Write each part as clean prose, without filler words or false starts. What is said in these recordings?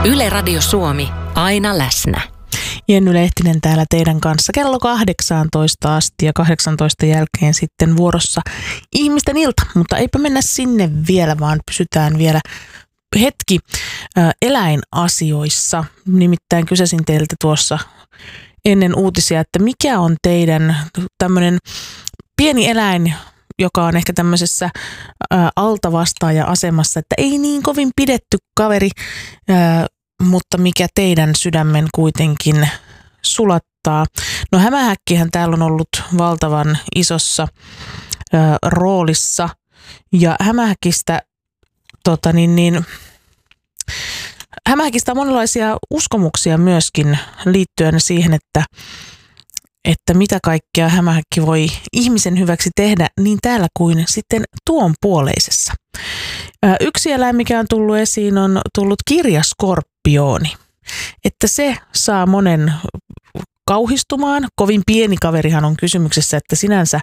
Yle Radio Suomi, aina läsnä. Jenny Lehtinen täällä teidän kanssa kello 18 asti ja 18 jälkeen sitten vuorossa ihmisten ilta. Mutta eipä mennä sinne vielä, vaan pysytään vielä hetki eläinasioissa. Nimittäin kysäsin teiltä tuossa ennen uutisia, että mikä on teidän tämmöinen pieni eläin, joka on ehkä tämmöisessä altavastaaja-asemassa, että ei niin kovin pidetty kaveri, mutta mikä teidän sydämen kuitenkin sulattaa. No hämähäkkihän täällä on ollut valtavan isossa roolissa ja hämähäkistä hämähäkistä on monenlaisia uskomuksia myöskin liittyen siihen, että mitä kaikkea hämähäkki voi ihmisen hyväksi tehdä niin täällä kuin sitten tuon puoleisessa. Yksi eläin, mikä on tullut esiin, on tullut kirjaskorpiooni. Että se saa monen kauhistumaan. Kovin pieni kaverihan on kysymyksessä, että sinänsä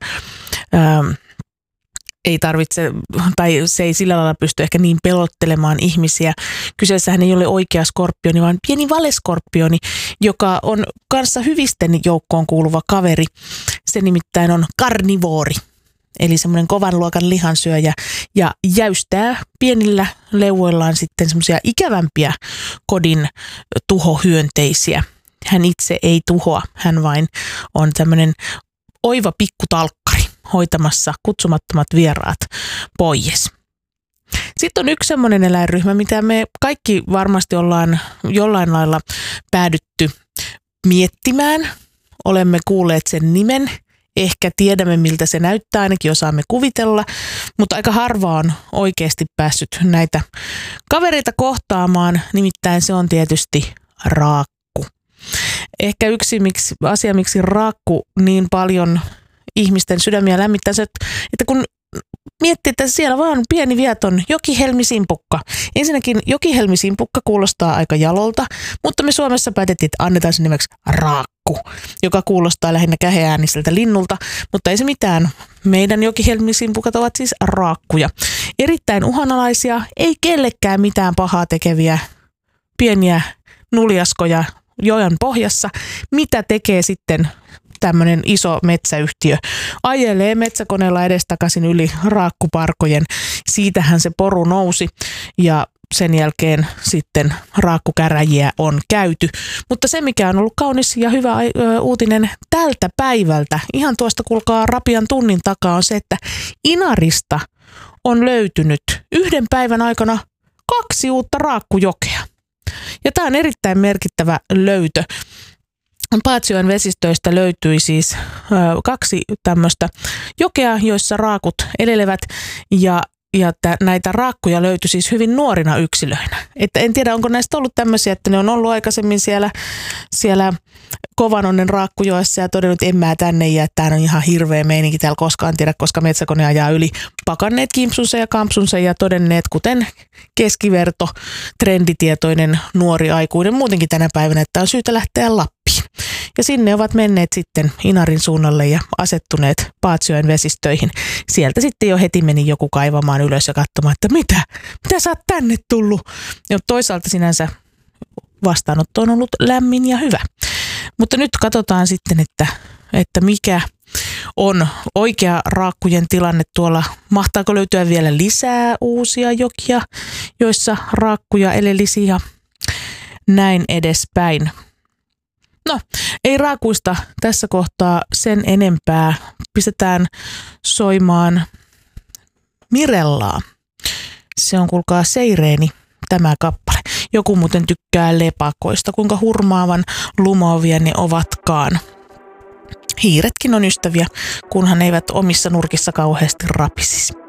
ei tarvitse, tai se ei sillä lailla pysty ehkä niin pelottelemaan ihmisiä. Kyseessähän ei ole oikea skorpioni, vaan pieni valeskorpioni, joka on kanssa hyvisten joukkoon kuuluva kaveri. Se nimittäin on karnivoori, eli semmoinen kovan luokan lihansyöjä, ja jäystää pienillä leuvoillaan sitten semmoisia ikävämpiä kodin tuhohyönteisiä. Hän itse ei tuhoa, hän vain on tämmöinen oiva pikkutalkkari hoitamassa kutsumattomat vieraat pois. Sitten on yksi semmoinen eläinryhmä, mitä me kaikki varmasti ollaan jollain lailla päädytty miettimään. Olemme kuulleet sen nimen, ehkä tiedämme miltä se näyttää, ainakin osaamme kuvitella, mutta aika harva on oikeasti päässyt näitä kavereita kohtaamaan, nimittäin se on tietysti raakku. Ehkä yksi asia, miksi raakku niin paljon ihmisten sydämiä lämmittää se, että kun miettii, että siellä vaan pieni vieton jokihelmisimpukka. Ensinnäkin jokihelmisimpukka kuulostaa aika jalolta, mutta me Suomessa päätettiin, että annetaan sen nimeksi raakku, joka kuulostaa lähinnä käheääniseltä linnulta, mutta ei se mitään. Meidän jokihelmisimpukat ovat siis raakkuja. Erittäin uhanalaisia, ei kellekään mitään pahaa tekeviä pieniä nuljaskoja joen pohjassa. Mitä tekee sitten tämmöinen iso metsäyhtiö? Ajelee metsäkoneella edestakaisin yli raakkuparkojen. Siitähän se poru nousi ja sen jälkeen sitten raakkukäräjiä on käyty. Mutta se, mikä on ollut kaunis ja hyvä uutinen tältä päivältä, ihan tuosta kuulkaa rapian tunnin takaa, on se, että Inarista on löytynyt yhden päivän aikana 2 uutta raakkujokea. Ja tämä on erittäin merkittävä löytö. Paatsjoen vesistöistä löytyi siis 2 tämmöistä jokea, joissa raakut elelevät ja näitä raakkuja löytyi siis hyvin nuorina yksilöinä. Että en tiedä, onko näistä ollut tämmöisiä, että ne on ollut aikaisemmin siellä Kovannonnen raakkujoessa ja todennut, että en mä tänne jää, että tämä on ihan hirveä meininki täällä koskaan tiedä, koska metsäkone ajaa yli, pakanneet kimpsunsa ja kampsunsa ja todenneet, kuten keskiverto, trenditietoinen nuori aikuinen muutenkin tänä päivänä, että on syytä lähteä Lappiin. Ja sinne ovat menneet sitten Inarin suunnalle ja asettuneet Paatsjoen vesistöihin. Sieltä sitten jo heti meni joku kaivamaan ylös ja katsomaan, että mitä sä oot tänne tullut. Ja toisaalta sinänsä vastaanotto on ollut lämmin ja hyvä. Mutta nyt katsotaan sitten, että mikä on oikea raakkujen tilanne tuolla. Mahtaako löytyä vielä lisää uusia jokia, joissa raakkuja elelisi ja näin edespäin. No, ei raakuista tässä kohtaa sen enempää. Pistetään soimaan Mirellaa. Se on kuulkaa Seireeni tämä kappale. Joku muuten tykkää lepakoista, kuinka hurmaavan lumoavia ne ovatkaan. Hiiretkin on ystäviä, kunhan eivät omissa nurkissa kauheasti rapisisi.